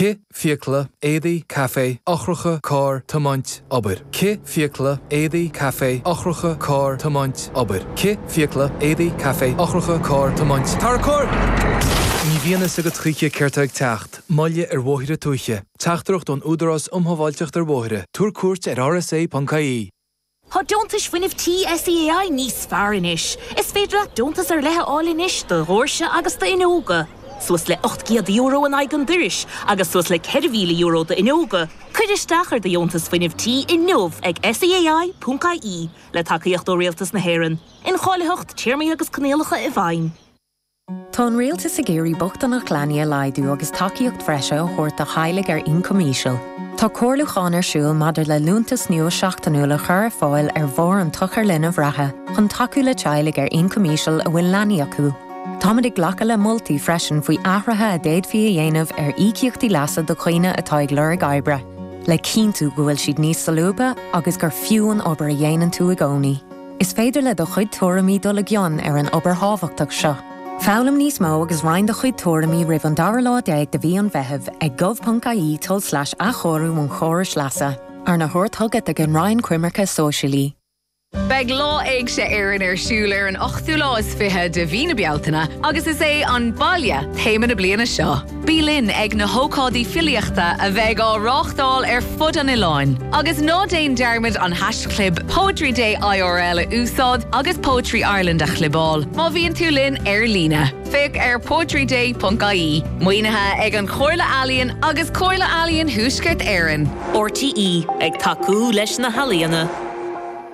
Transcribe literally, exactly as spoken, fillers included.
Ki fiacla édaí café ochracha cár tamáint obair. Ki fiacla édaí café ochracha cár tamáint obair. Ki fiacla édaí café ochracha cár tamáint. Tar cór! Ní bhíonna sa go tríe ceirteag teacht, maille ar bmhóithre tuaiche. Teachtarocht don údarás umhaváilteacht ar bmhóithre. Túr cuairt ar R S A dot I E. Tá dúntas fuinnimh T S E A I níos fearr inis. Is féidir le dúntas ar lethe áil inis do Rórse agus do Inóga. Suas le ocht gcéad euro an aigean duris, agus suas le ceir mhíle euro do Inóga. Cuid isteach ar do dúntas fuinnimh T in nómh ag S E A I dot I E le tacaíocht ó rialtas na hÉireann. In cháileacht tíirmí agus cnéalacha i bhain. Tá an rialtas a géirí bochtan nach gleanaí a laidú agus tacaíocht freise ó chuirt a chailig ar incomíisiil. Tá cóirlucháin ar siúil madidir le lúntas nua seachtanúla chur fáil ar bhór an tuchar linn a bhreathe, chun taú le teilig ar incomíisiil a bhfuil leanaí acu. Táid ag ghlacha le moltaí freisin faoi athrathe a déad fí a dhéanamh ar ícíochtaí leasa do chuoine atá ag lur ag oibre. Le cíntu go bhfuil siad níos salúba agus gur fiúan obair a dhéanaan tú a gcónaí. Is féidir le do chuid tuairimí dul a gcionn ar an obair hábhachtach seo. Fálam níos mó agus roinn do chuid tuairimí ribh an dara lá déag de bhí an bheitheh ag gov.ie tol slash a chóirú mún chóiris leasa ar na thuirthugad ag an roinn cuimarcha sóisialí. Beg lá ag sé éireann ar siúil ar an ochtú lá is fiche de bhí na bealtaine, agus is é an baile téime na bliana seo. Bí linn ag na hócádaí filiachta a bheith á ráchtáil ar fud an iláin. Agus ná déon dearmid an hashtag Poetry Day I R L a úsáid agus Poetry Ireland a chlibáil. Má bhíonn tú linn ar lína. Fic ar poetry day dot I E. Muoinethe ag an Chomhairle Ealaíon agus Chomhairle Ealaíon thuaisceart éireann. R T E ag taú leis na halaíonna.